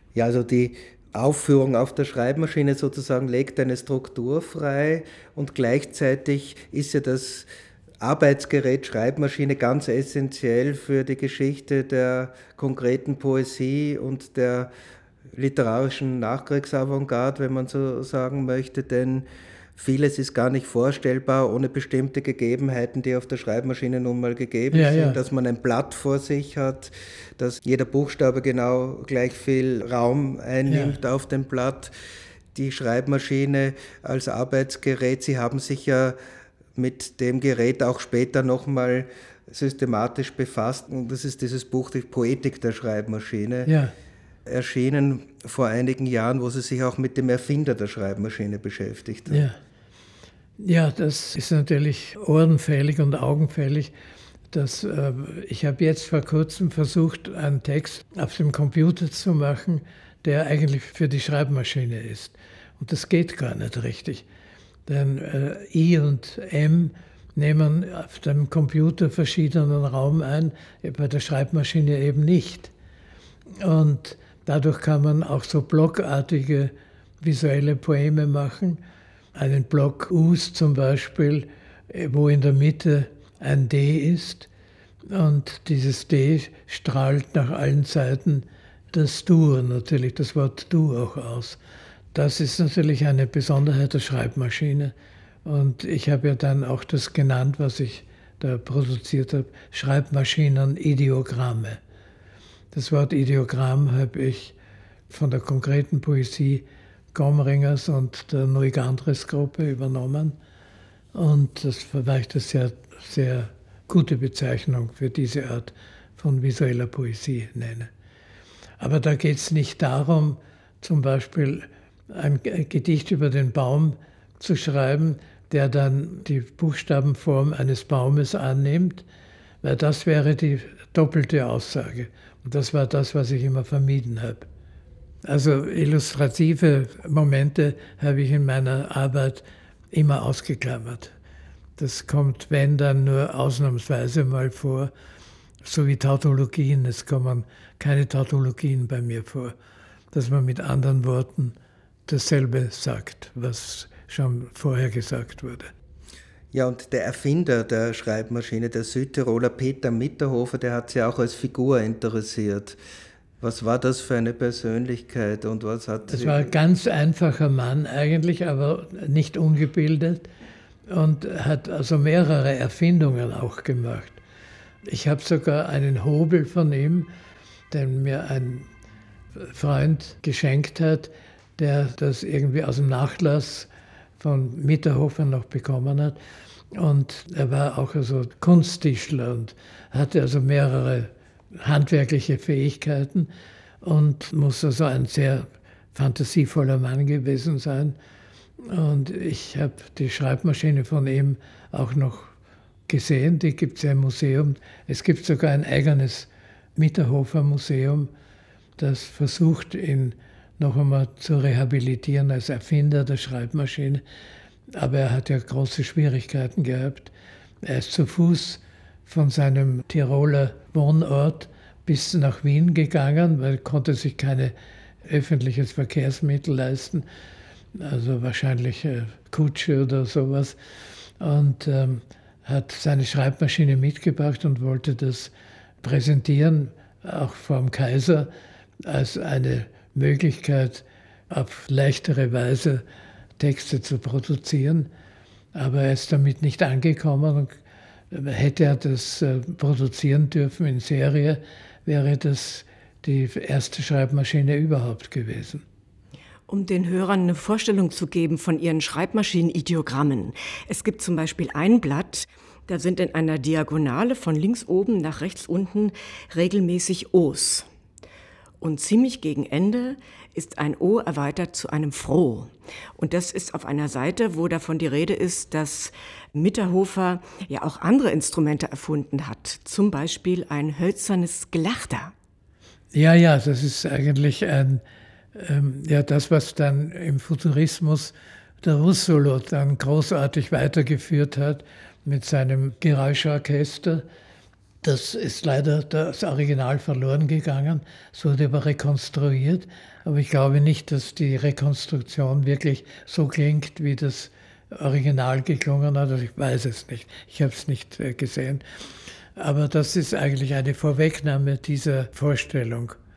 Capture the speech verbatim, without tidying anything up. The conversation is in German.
Ja, also die Aufführung auf der Schreibmaschine sozusagen legt eine Struktur frei und gleichzeitig ist ja das Arbeitsgerät Schreibmaschine ganz essentiell für die Geschichte der konkreten Poesie und der literarischen Nachkriegsavantgarde, wenn man so sagen möchte, denn vieles ist gar nicht vorstellbar ohne bestimmte Gegebenheiten, die auf der Schreibmaschine nun mal gegeben Ja, sind, ja, dass man ein Blatt vor sich hat, dass jeder Buchstabe genau gleich viel Raum ja. einnimmt auf dem Blatt. Die Schreibmaschine als Arbeitsgerät, Sie haben sich ja mit dem Gerät auch später nochmal systematisch befasst. Und das ist dieses Buch, die Poetik der Schreibmaschine, Ja, erschienen vor einigen Jahren, wo Sie sich auch mit dem Erfinder der Schreibmaschine beschäftigt haben. ja. Ja, das ist natürlich ohrenfällig und augenfällig. Dass, äh, ich habe jetzt vor kurzem versucht, einen Text auf dem Computer zu machen, der eigentlich für die Schreibmaschine ist. Und das geht gar nicht richtig. Denn äh, I und M nehmen auf dem Computer verschiedenen Raum ein, bei der Schreibmaschine eben nicht. Und dadurch kann man auch so blockartige visuelle Poeme machen. Einen Block Us zum Beispiel, wo in der Mitte ein D ist und dieses D strahlt nach allen Seiten das Du, natürlich das Wort Du auch aus. Das ist natürlich eine Besonderheit der Schreibmaschine. Und ich habe ja dann auch das genannt, was ich da produziert habe, Schreibmaschinen-Ideogramme. Das Wort Ideogramm habe ich von der konkreten Poesie Gomringers und der Neugandres-Gruppe übernommen. Und das war eine sehr, sehr gute Bezeichnung für diese Art von visueller Poesie nenne. Aber da geht es nicht darum, zum Beispiel ein Gedicht über den Baum zu schreiben, der dann die Buchstabenform eines Baumes annimmt, weil das wäre die doppelte Aussage. Und das war das, was ich immer vermieden habe. Also illustrative Momente habe ich in meiner Arbeit immer ausgeklammert. Das kommt, wenn, dann nur ausnahmsweise mal vor, so wie Tautologien. Es kommen keine Tautologien bei mir vor, dass man mit anderen Worten dasselbe sagt, was schon vorher gesagt wurde. Ja, und der Erfinder der Schreibmaschine, der Südtiroler Peter Mitterhofer, der hat sich auch als Figur interessiert. Was war das für eine Persönlichkeit und was hat Das war ein ganz einfacher Mann eigentlich, aber nicht ungebildet und hat also mehrere Erfindungen auch gemacht. Ich habe sogar einen Hobel von ihm, den mir ein Freund geschenkt hat, der das irgendwie aus dem Nachlass von Mitterhofer noch bekommen hat. Und er war auch also Kunsttischler und hatte also mehrere handwerkliche Fähigkeiten und muss also ein sehr fantasievoller Mann gewesen sein. Und ich habe die Schreibmaschine von ihm auch noch gesehen, die gibt es ja im Museum. Es gibt sogar ein eigenes Mitterhofer-Museum, das versucht, ihn noch einmal zu rehabilitieren als Erfinder der Schreibmaschine. Aber er hat ja große Schwierigkeiten gehabt. Er ist zu Fuß von seinem Tiroler Wohnort bis nach Wien gegangen, weil er konnte sich kein öffentliches Verkehrsmittel leisten, also wahrscheinlich Kutsche oder sowas, und ähm, hat seine Schreibmaschine mitgebracht und wollte das präsentieren, auch vor dem Kaiser, als eine Möglichkeit, auf leichtere Weise Texte zu produzieren. Aber er ist damit nicht angekommen und hätte er das äh, produzieren dürfen in Serie, wäre das die erste Schreibmaschine überhaupt gewesen. Um den Hörern eine Vorstellung zu geben von ihren Schreibmaschinen-Ideogrammen. Es gibt zum Beispiel ein Blatt, da sind in einer Diagonale von links oben nach rechts unten regelmäßig O's. Und ziemlich gegen Ende ist ein O erweitert zu einem Froh. Und das ist auf einer Seite, wo davon die Rede ist, dass Mitterhofer ja auch andere Instrumente erfunden hat. Zum Beispiel ein hölzernes Gelachter. Ja, ja, das ist eigentlich ein, ähm, ja, das, was dann im Futurismus der Russolo dann großartig weitergeführt hat mit seinem Geräuschorchester. Das ist leider das Original verloren gegangen. Es wurde aber rekonstruiert. Aber ich glaube nicht, dass die Rekonstruktion wirklich so klingt, wie das Original geklungen hat. Also ich weiß es nicht. Ich habe es nicht gesehen. Aber das ist eigentlich eine Vorwegnahme dieser Vorstellung.